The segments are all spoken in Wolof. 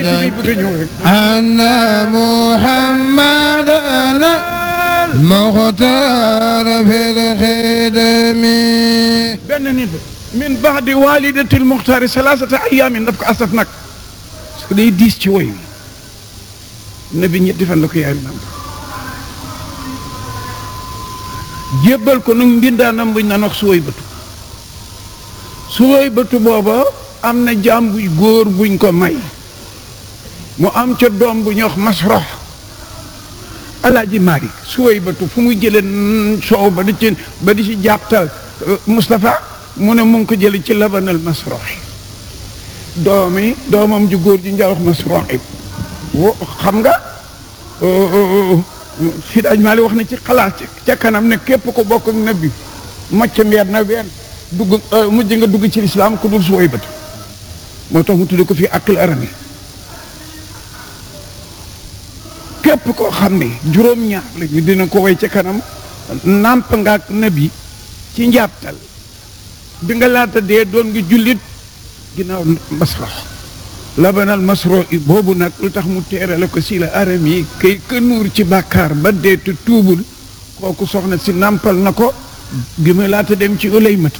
أن محمدا مختار في الخدم من بعد والدة المختار 3 أيام دفك أسفنك دي ديس ci woy nabi ñetti fan la ko yaay nam jébbal ko nu mbindaanam buñ naan wax suwoy bëtu booba am na jaam buy góor buñ ko may mu am ca doom bu ñuy wax masrox alaaji Malick suwoy bëtu fu muy jëlee soow ba di ci jàpptal Moustapha mu ne mu ngi ko jëlee ci labanal masrox doomam ju góor ji njaa wax masrox xam nga Sidi Aj Malick wax na ci xalaat ca kanam ne képp ko bokk ak nabi macc mbeer na ween dugg mujj nga dugg ci lislaam ku dul suwoy bëtu moo tax mu tudd ko fii akil arami képp koo xam ne juróom-ñaar la ñu dina ko way ca kanam nàmp nga ak nabi ci njàpptal bi nga laata dee doon nga jullit ginnaaw masrox labanal masro boobu nag lu tax mu teerale ko si la aram yi kay kënuur ci bàkkaar ba dee te tuubul kooku soxna si nàmpal na ko bi ma laata dem ci ulay matu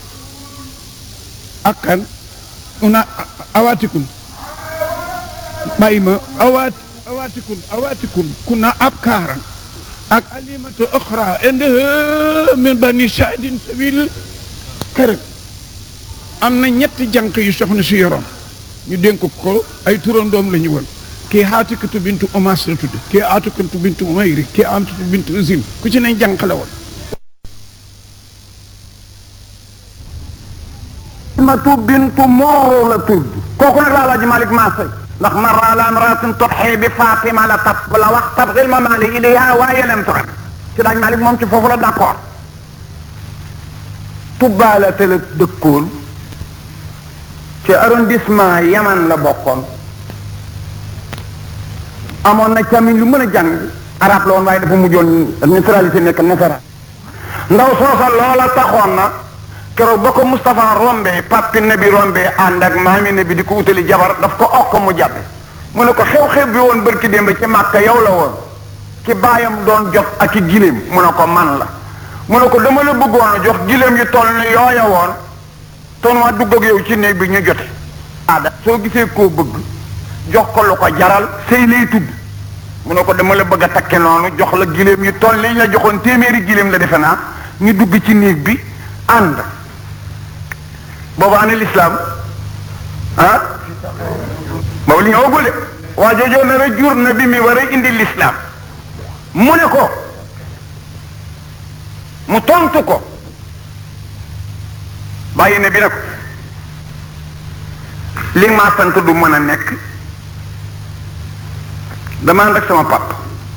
akkan una awaatikun bàyyi ma awaatikun kuna ab kaaran ak alimatu oxra inde min bani saadin sabil kër am na ñetti jànq yu soxna si yoroon ñu dénk ko ay turandoom la ñu woon kii Aatikatu bintu Omas la tudd kii Aatikatu bintu Umayri kii Amtatu bintu Uzin ku ci ne jànq la woon Matu bintu Mooro la tudd kooku nag laa Alaaji Malick Maasay ndax marra ala imraatin tudhi bi Fatima la wax tabghil mamaali ilayha waaye lam tu'ad ci Alaaji Malick moom ci foofu la d'accord Touba te la dëkkoon ci arrondissement Yaman la bokkoon amoon na càmmiñ lu mën a jàng arab la woon waaye dafa mujjoon neutralité nekk nasaraan ndaw soosa loola taxoon na keroog ba ko Moustapha rombee papi nabi rombee ànd ak maami nabi di ko utali jabar daf ko okk mu jàppe mu ne ko xew-xew bi woon bërki démb ci Màkka yow la woon ki baayam doon jox ak i giléem mu ne ko man la mu ne ko dama la bëggoon a jox giléem yu toll ne yooya woon ton waa dugg ak yow ci néeg bi ñu jote aada soo gisee koo bëgg jox ko lu ko jaral sëy lay tudd mu ne ko dama la bëgg a takke noonu jox la giléem yu toll liñ la joxoon téeméeri giléem la defe naa ñu dugg ci néeg bi ànd boobu ana lislaam ah boobu li ñu awgul de waa joojoo nar a jur na bi mi war a indi lislaam mu ne ko mu tontu ko bàyyi ne bi ne ko li ma sant du mën a nekk dama ànd ak sama papa